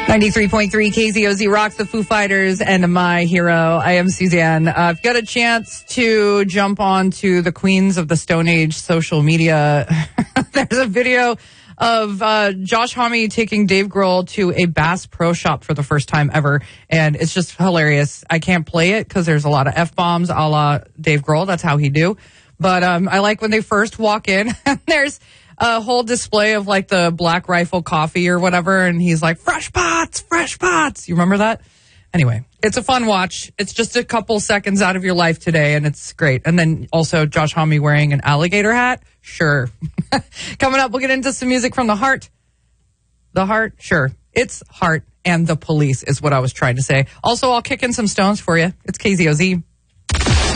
93.3 KZOZ rocks the Foo Fighters and My Hero. I am Suzanne. I've got a chance to jump on to the Queens of the Stone Age social media. There's a video of Josh Homme taking Dave Grohl to a Bass Pro Shop for the first time ever, and it's just hilarious. I can't play it because there's a lot of F-bombs a la Dave Grohl. That's how he do. But I like when they first walk in, and there's a whole display of like the Black Rifle coffee or whatever, and he's like, fresh pots, fresh pots. You remember that? Anyway, it's a fun watch. It's just a couple seconds out of your life today, and it's great. And then also Josh Homme wearing an alligator hat. Sure. Coming up, we'll get into some music from the Heart. The Heart? Sure. It's Heart and the Police is what I was trying to say. Also, I'll kick in some stones for you. It's KZOZ.